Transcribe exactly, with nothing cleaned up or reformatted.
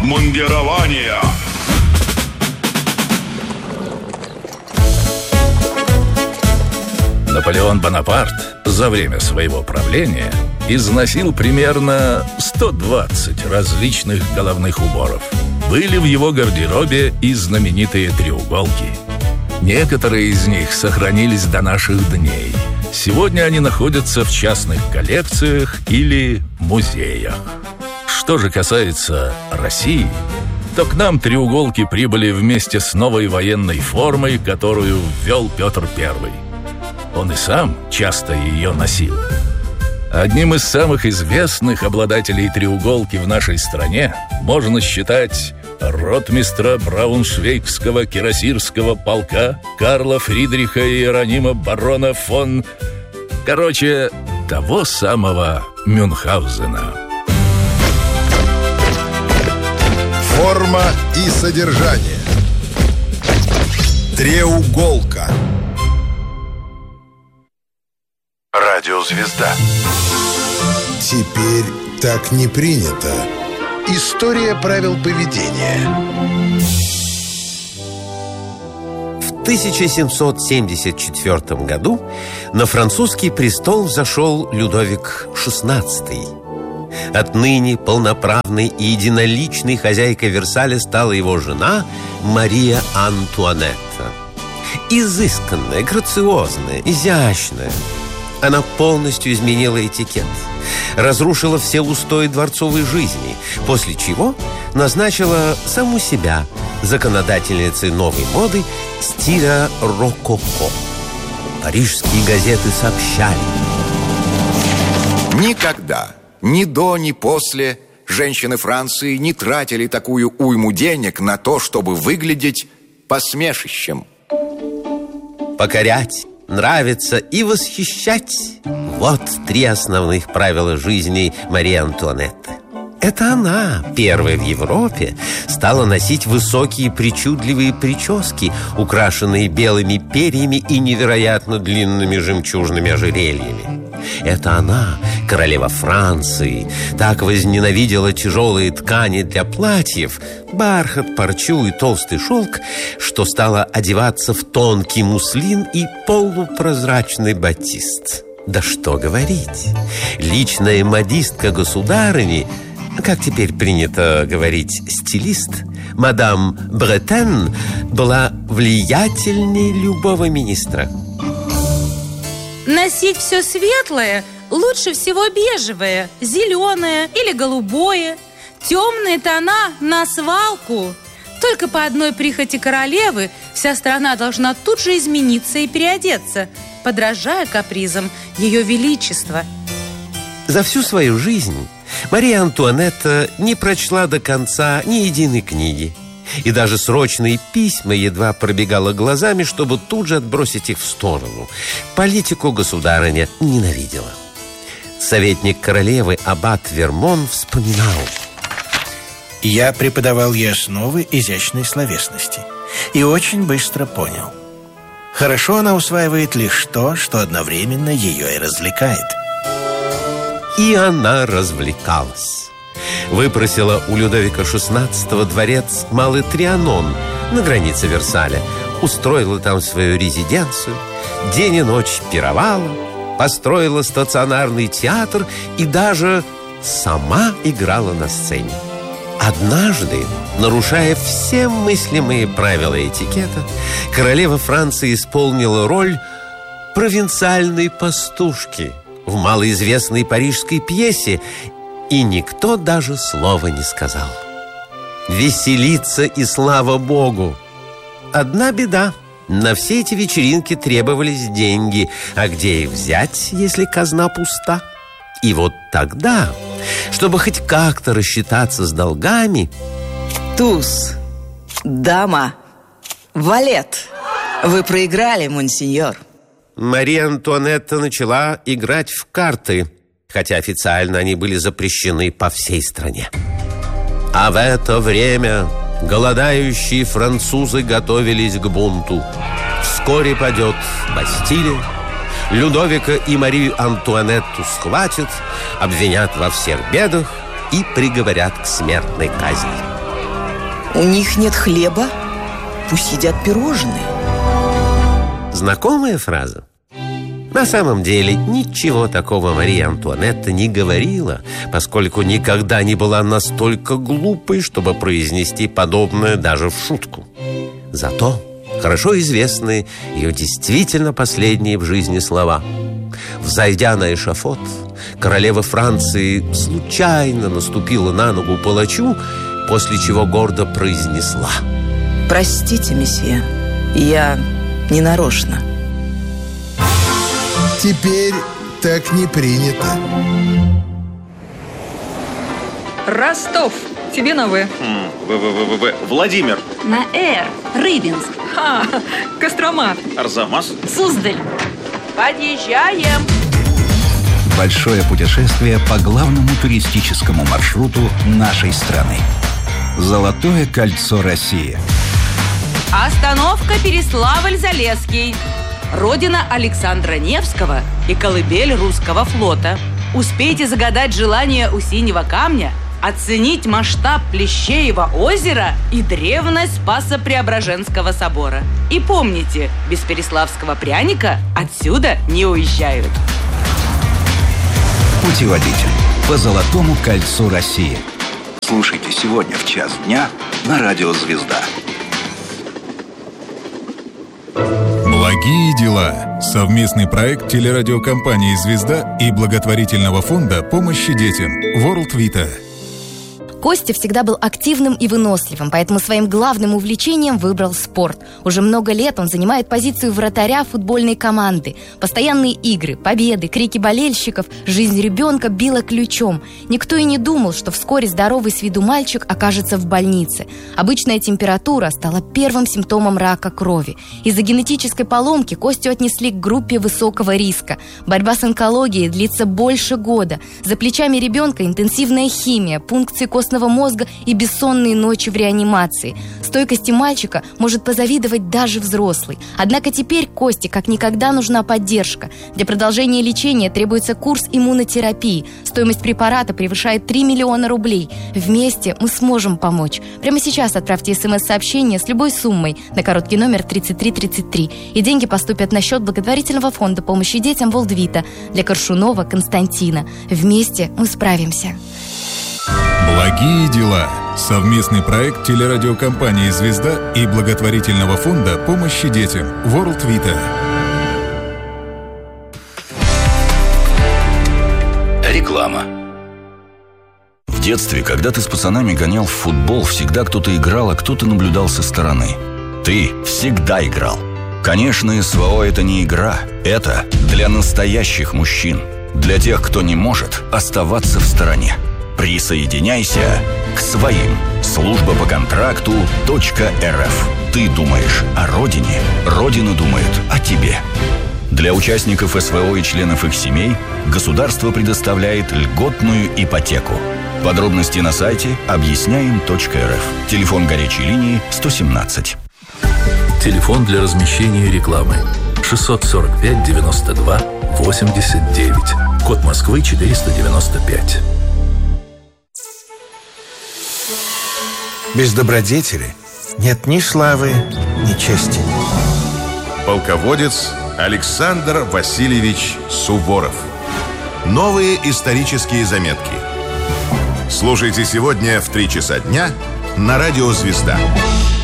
обмундирования. Наполеон Бонапарт за время своего правления износил примерно сто двадцать различных головных уборов. Были в его гардеробе и знаменитые треуголки. Некоторые из них сохранились до наших дней. Сегодня они находятся в частных коллекциях или музеях. Что же касается России, то к нам треуголки прибыли вместе с новой военной формой, которую ввел Петр Первый. Он и сам часто ее носил. Одним из самых известных обладателей треуголки в нашей стране можно считать ротмистра Брауншвейгского кирасирского полка Карла Фридриха Иеронима барона фон... Короче, того самого Мюнхгаузена. Форма и содержание. Треуголка. Радиозвезда. Теперь так не принято. История правил поведения. В тысяча семьсот семьдесят четвёртом году на французский престол взошел Людовик шестнадцатый. Отныне полноправной и единоличной хозяйкой Версаля стала его жена Мария Антуанетта. Изысканная, грациозная, изящная. Она полностью изменила этикет, разрушила все устои дворцовой жизни, после чего назначила саму себя законодательницей новой моды стиля рококо. Парижские газеты сообщали: никогда, ни до, ни после, женщины Франции не тратили такую уйму денег на то, чтобы выглядеть посмешищем. Покорять, нравиться и восхищать – вот три основных правила жизни Марии Антуанетты. Это она, первая в Европе, стала носить высокие причудливые прически, украшенные белыми перьями и невероятно длинными жемчужными ожерельями. Это она, королева Франции, так возненавидела тяжелые ткани для платьев, бархат, парчу и толстый шелк, что стала одеваться в тонкий муслин и полупрозрачный батист. Да что говорить, личная модистка государыни, как теперь принято говорить, стилист, мадам Бретен, была влиятельней любого министра. Носить все светлое, лучше всего бежевое, зеленое или голубое. Темные тона на свалку. Только по одной прихоти королевы вся страна должна тут же измениться и переодеться, подражая капризам ее величества. За всю свою жизнь Мария Антуанетта не прочла до конца ни единой книги. И даже срочные письма едва пробегала глазами, чтобы тут же отбросить их в сторону. Политику государыня ненавидела. Советник королевы аббат Вермон вспоминал: я преподавал ей основы изящной словесности и очень быстро понял: хорошо она усваивает лишь то, что одновременно ее и развлекает. И она развлекалась. Выпросила у Людовика шестнадцатого дворец Малый Трианон на границе Версаля, устроила там свою резиденцию, день и ночь пировала, построила стационарный театр и даже сама играла на сцене. Однажды, нарушая все мыслимые правила этикета, королева Франции исполнила роль провинциальной пастушки в малоизвестной парижской пьесе, и никто даже слова не сказал. Веселиться и слава Богу. Одна беда: на все эти вечеринки требовались деньги, а где их взять, если казна пуста? И вот тогда, чтобы хоть как-то рассчитаться с долгами... Туз, дама, валет. Вы проиграли, монсеньор. Мария Антуанетта начала играть в карты, хотя официально они были запрещены по всей стране. А в это время голодающие французы готовились к бунту. Вскоре падет Бастилия. Людовика и Марию Антуанетту схватят, обвинят во всех бедах и приговорят к смертной казни. У них нет хлеба, пусть едят пирожные. Знакомая фраза? На самом деле ничего такого Мария Антуанетта не говорила, поскольку никогда не была настолько глупой, чтобы произнести подобное даже в шутку. Зато хорошо известны ее действительно последние в жизни слова. Взойдя на эшафот, королева Франции случайно наступила на ногу палачу, после чего гордо произнесла: Простите, месье, я не нарочно. Теперь так не принято. Ростов. Тебе на В. В-в-в-в. Владимир. На Р. Рыбинск. Ха, Кострома. Арзамас. Суздаль. Подъезжаем. Большое путешествие по главному туристическому маршруту нашей страны. Золотое кольцо России. Остановка Переславль-Залесский. Родина Александра Невского и колыбель русского флота. Успейте загадать желание у синего камня, оценить масштаб Плещеева озера и древность Спасо-Преображенского собора. И помните, без переславского пряника отсюда не уезжают. Путеводитель по Золотому кольцу России. Слушайте сегодня в час дня на радио «Звезда». Благие дела. Совместный проект телерадиокомпании «Звезда» и благотворительного фонда помощи детям World Vita. Костя всегда был активным и выносливым, поэтому своим главным увлечением выбрал спорт. Уже много лет он занимает позицию вратаря футбольной команды. Постоянные игры, победы, крики болельщиков, жизнь ребенка била ключом. Никто и не думал, что вскоре здоровый с виду мальчик окажется в больнице. Обычная температура стала первым симптомом рака крови. Из-за генетической поломки Костю отнесли к группе высокого риска. Борьба с онкологией длится больше года. За плечами ребенка интенсивная химия, пункции костного мозга и бессонные ночи в реанимации. Стойкости мальчика может позавидовать даже взрослый. Однако теперь Косте как никогда нужна поддержка. Для продолжения лечения требуется курс иммунотерапии. Стоимость препарата превышает три миллиона рублей. Вместе мы сможем помочь. Прямо сейчас отправьте смс-сообщение с любой суммой на короткий номер тридцать три тридцать три. И деньги поступят на счет благотворительного фонда помощи детям World Vita для Коршунова Константина. Вместе мы справимся. Благие дела. Совместный проект телерадиокомпании «Звезда» и благотворительного фонда помощи детям World Vita. Реклама. В детстве, когда ты с пацанами гонял в футбол, всегда кто-то играл, а кто-то наблюдал со стороны. Ты всегда играл. Конечно, СВО – это не игра. Это для настоящих мужчин. Для тех, кто не может оставаться в стороне. Присоединяйся к своим. Служба по контракту .рф. Ты думаешь о родине, Родина думает о тебе. Для участников СВО и членов их семей государство предоставляет льготную ипотеку. Подробности на сайте объясняем точка эр эф. Телефон горячей линии сто семнадцать. Телефон для размещения рекламы шестьсот сорок пять девяносто два восемьдесят девять. Код Москвы четыреста девяносто пять. Без добродетели нет ни славы, ни чести. Полководец Александр Васильевич Суворов. Новые исторические заметки. Слушайте сегодня в три часа дня на радио «Звезда».